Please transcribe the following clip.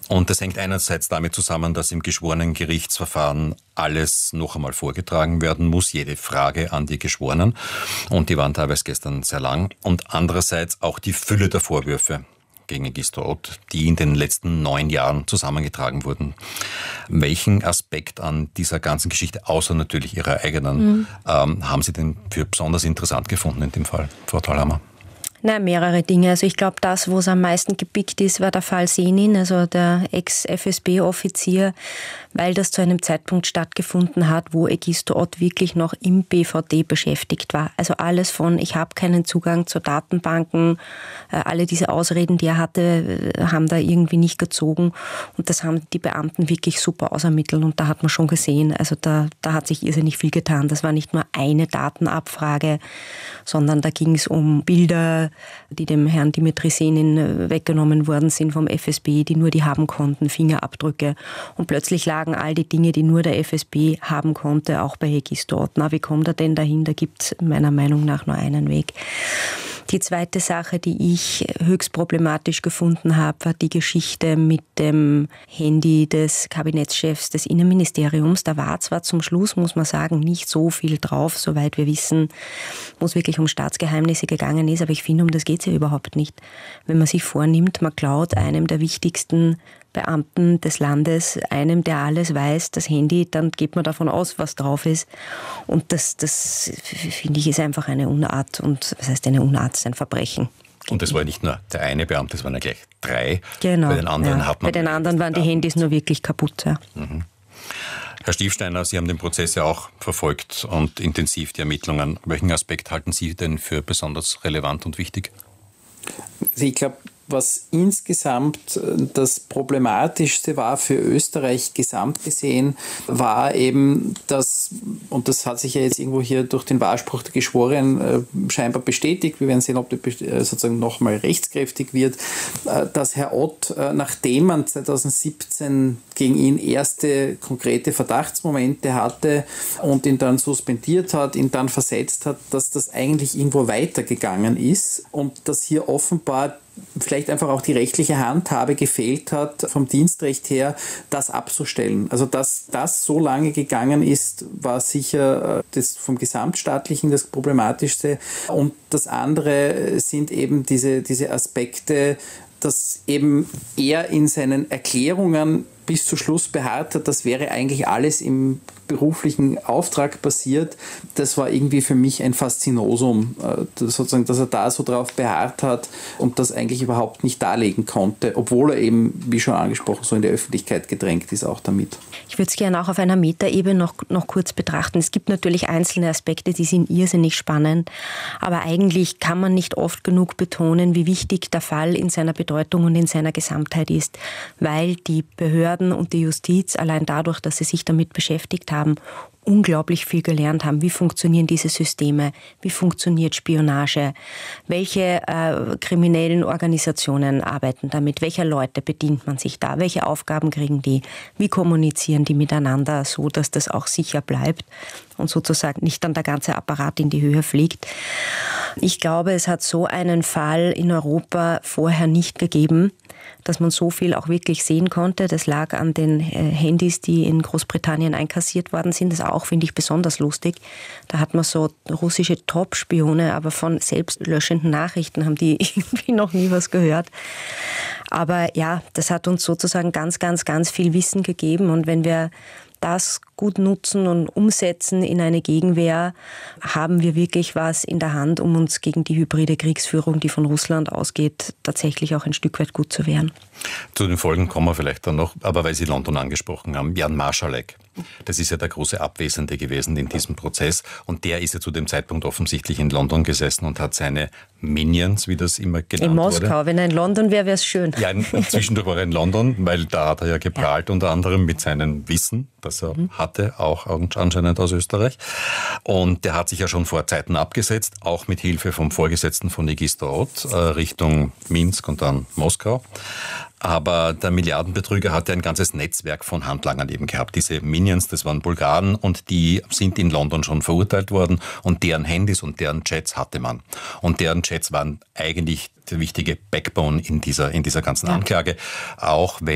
Und das hängt einerseits damit zusammen, dass im geschworenen Gerichtsverfahren alles noch einmal vorgetragen werden muss, jede Frage an die Geschworenen. Und die waren teilweise gestern sehr lang. Und andererseits auch die Fülle der Vorwürfe gegen Egisto Ott, die in den letzten 9 Jahren zusammengetragen wurden. Welchen Aspekt an dieser ganzen Geschichte, außer natürlich Ihrer eigenen, haben Sie denn für besonders interessant gefunden in dem Fall, Frau Thalhammer? Mehrere Dinge. Also ich glaube, das, wo es am meisten gepickt ist, war der Fall Senin, also der Ex-FSB-Offizier, weil das zu einem Zeitpunkt stattgefunden hat, wo Egisto Ott wirklich noch im BVD beschäftigt war. Also alles von, ich habe keinen Zugang zu Datenbanken, alle diese Ausreden, die er hatte, haben da irgendwie nicht gezogen. Und das haben die Beamten wirklich super ausermittelt. Und da hat man schon gesehen, also da hat sich irrsinnig viel getan. Das war nicht nur eine Datenabfrage, sondern da ging es um Bilder, die dem Herrn Dimitri Senin weggenommen worden sind vom FSB, die nur die haben konnten, Fingerabdrücke. Und plötzlich lagen all die Dinge, die nur der FSB haben konnte, auch bei Egisto Ott. Wie kommt er denn dahin? Da gibt es meiner Meinung nach nur einen Weg. Die zweite Sache, die ich höchst problematisch gefunden habe, war die Geschichte mit dem Handy des Kabinettschefs des Innenministeriums. Da war zwar zum Schluss, muss man sagen, nicht so viel drauf, soweit wir wissen, wo es wirklich um Staatsgeheimnisse gegangen ist, aber ich finde, um das geht es ja überhaupt nicht. Wenn man sich vornimmt, man klaut einem der wichtigsten Beamten des Landes, einem, der alles weiß, das Handy, dann geht man davon aus, was drauf ist. Und das finde ich, ist einfach eine Unart. Und was heißt eine Unart? Das ist ein Verbrechen. Und das war nicht nur der eine Beamte, es waren ja gleich 3. Genau. Bei den anderen hat man... Bei den anderen waren die Handys nur wirklich kaputt. Ja. Mhm. Herr Stiefsteiner, Sie haben den Prozess ja auch verfolgt und intensiv die Ermittlungen. Welchen Aspekt halten Sie denn für besonders relevant und wichtig? Also ich glaube, was insgesamt das Problematischste war für Österreich gesamt gesehen, war eben, dass, und das hat sich ja jetzt irgendwo hier durch den Wahrspruch der Geschworenen scheinbar bestätigt, wir werden sehen, ob das sozusagen nochmal rechtskräftig wird, dass Herr Ott, nachdem man 2017 gegen ihn erste konkrete Verdachtsmomente hatte und ihn dann suspendiert hat, ihn dann versetzt hat, dass das eigentlich irgendwo weitergegangen ist und dass hier offenbar vielleicht einfach auch die rechtliche Handhabe gefehlt hat, vom Dienstrecht her, das abzustellen. Also dass das so lange gegangen ist, war sicher das vom Gesamtstaatlichen das Problematischste. Und das andere sind eben diese Aspekte, dass eben er in seinen Erklärungen bis zu Schluss beharrt hat, das wäre eigentlich alles im beruflichen Auftrag passiert. Das war irgendwie für mich ein Faszinosum, sozusagen, dass er da so drauf beharrt hat und das eigentlich überhaupt nicht darlegen konnte, obwohl er eben, wie schon angesprochen, so in der Öffentlichkeit gedrängt ist auch damit. Ich würde es gerne auch auf einer Metaebene noch kurz betrachten. Es gibt natürlich einzelne Aspekte, die sind irrsinnig spannend, aber eigentlich kann man nicht oft genug betonen, wie wichtig der Fall in seiner Bedeutung und in seiner Gesamtheit ist, weil die Behörden und die Justiz allein dadurch, dass sie sich damit beschäftigt haben, unglaublich viel gelernt haben. Wie funktionieren diese Systeme? Wie funktioniert Spionage? Welche kriminellen Organisationen arbeiten damit? Welcher Leute bedient man sich da? Welche Aufgaben kriegen die? Wie kommunizieren die miteinander, so dass das auch sicher bleibt und sozusagen nicht dann der ganze Apparat in die Höhe fliegt? Ich glaube, es hat so einen Fall in Europa vorher nicht gegeben, dass man so viel auch wirklich sehen konnte. Das lag an den Handys, die in Großbritannien einkassiert worden sind. Das auch, finde ich, besonders lustig. Da hat man so russische Top-Spione, aber von selbstlöschenden Nachrichten haben die irgendwie noch nie was gehört. Aber ja, das hat uns sozusagen ganz, ganz, ganz viel Wissen gegeben. Und wenn wir das gut nutzen und umsetzen in eine Gegenwehr, haben wir wirklich was in der Hand, um uns gegen die hybride Kriegsführung, die von Russland ausgeht, tatsächlich auch ein Stück weit gut zu wehren. Zu den Folgen kommen wir vielleicht dann noch, aber weil Sie London angesprochen haben, Jan Marschalek, das ist ja der große Abwesende gewesen in diesem Prozess und der ist ja zu dem Zeitpunkt offensichtlich in London gesessen und hat seine Minions, wie das immer genannt wurde. In Moskau, wenn er in London wäre, wäre es schön. Ja, zwischendurch war er in London, weil da hat er ja geprahlt, unter anderem mit seinem Wissen, das er hatte, auch anscheinend aus Österreich. Und der hat sich ja schon vor Zeiten abgesetzt, auch mit Hilfe vom Vorgesetzten von Egisto Ott, Richtung Minsk und dann Moskau. Aber der Milliardenbetrüger hatte ein ganzes Netzwerk von Handlangern eben gehabt. Diese Minions, das waren Bulgaren und die sind in London schon verurteilt worden und deren Handys und deren Chats hatte man. Und deren Chats waren eigentlich der wichtige Backbone in dieser ganzen Anklage. Auch wenn